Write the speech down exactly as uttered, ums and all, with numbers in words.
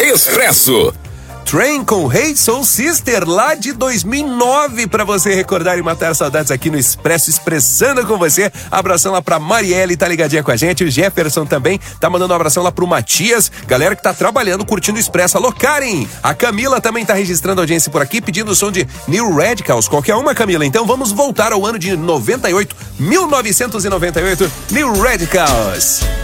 Expresso. Train com Hey Soul Sister, lá de dois mil e nove, pra você recordar e matar saudades aqui no Expresso, expressando com você. Abração lá pra Marielle, tá ligadinha com a gente. O Jefferson também tá mandando um abração lá pro Matias. Galera que tá trabalhando, curtindo o Expresso. Alô, Karen! A Camila também tá registrando audiência por aqui, pedindo o som de New Radicals. Qualquer uma, Camila. Então vamos voltar ao ano de noventa e oito, mil novecentos e noventa e oito, New Radicals.